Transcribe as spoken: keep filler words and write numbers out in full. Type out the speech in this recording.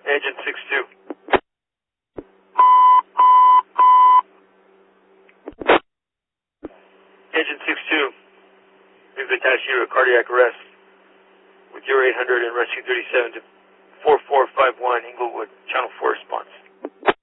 Agent six two. Agent six two. We've attached you to a cardiac arrest with your eight hundred and rescue thirty-seven to four four five one Inglewood, Channel four response.